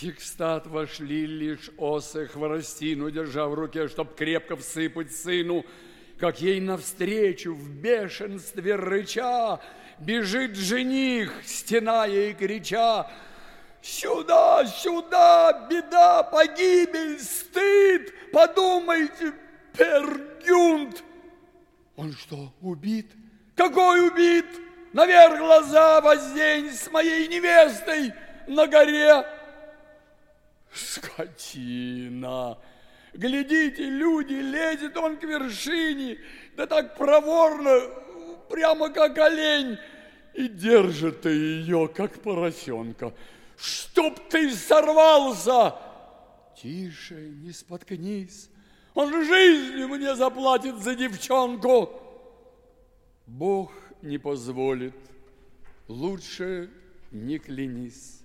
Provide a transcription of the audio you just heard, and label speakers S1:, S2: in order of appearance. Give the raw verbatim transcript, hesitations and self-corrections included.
S1: Хикстат вошли лишь осы хворостину, держа в руке, чтоб крепко всыпать сыну, как ей навстречу в бешенстве рыча бежит жених, стеная и крича: «Сюда, сюда, беда, погибель, стыд! Подумайте, Пергюнд!» Он что, убит? Какой убит? Наверх глаза воздень с моей невестой на горе. Скотина! Глядите, люди, лезет он к вершине, да так проворно, прямо как олень, и держит ее, как поросенка. Чтоб ты сорвался! Тише, не споткнись, он жизнью мне заплатит за девчонку. Бог не позволит, лучше не клянись.